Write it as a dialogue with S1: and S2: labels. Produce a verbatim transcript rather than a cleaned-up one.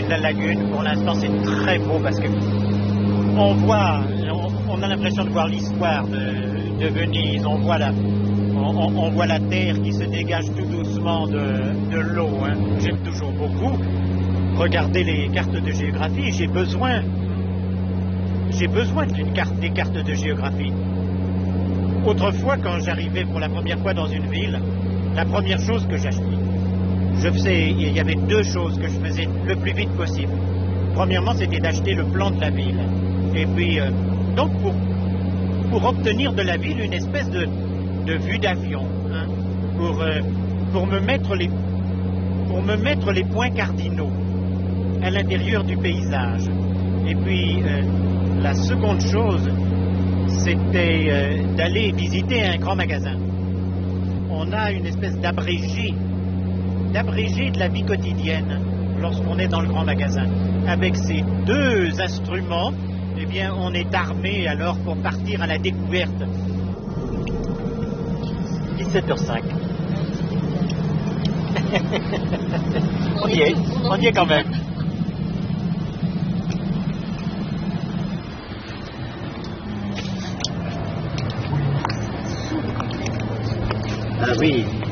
S1: de la lagune. Pour l'instant, c'est très beau parce que on voit, on, on a l'impression de voir l'histoire de, de Venise. On voit la, on, on voit la terre qui se dégage tout doucement de, de l'eau. Hein. J'aime toujours beaucoup regarder les cartes de géographie. J'ai besoin, j'ai besoin d'une carte, des cartes de géographie. Autrefois, quand j'arrivais pour la première fois dans une ville, la première chose que j'achetais, je faisais, il y avait deux choses que je faisais le plus vite possible. Premièrement, c'était d'acheter le plan de la ville. Et puis, euh, donc, pour, pour obtenir de la ville une espèce de, de vue d'avion, hein, pour, euh, pour, me mettre les, pour me mettre les points cardinaux à l'intérieur du paysage. Et puis, euh, la seconde chose, c'était euh, d'aller visiter un grand magasin. On a une espèce d'abrégé, d'abrégé de la vie quotidienne lorsqu'on est dans le grand magasin. Avec ces deux instruments, eh bien, on est armé alors pour partir à la découverte. dix-sept heures cinq. On y est, on y est quand même. Ah oui.